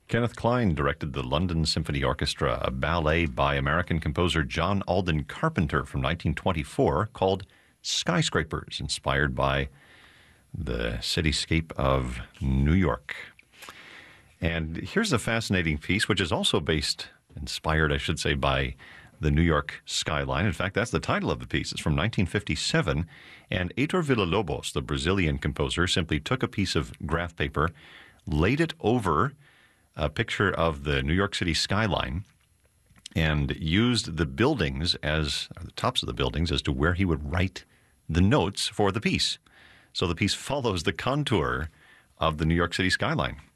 Kenneth Klein directed the London Symphony Orchestra, a ballet by American composer John Alden Carpenter from 1924 called Skyscrapers, inspired by the cityscape of New York. And here's a fascinating piece, which is also inspired, I should say, by the New York skyline. In fact, that's the title of the piece. It's from 1957, and Heitor Villa-Lobos, the Brazilian composer, simply took a piece of graph paper, laid it over a picture of the New York City skyline, and used the buildings the tops of the buildings as to where he would write the notes for the piece. So the piece follows the contour of the New York City skyline.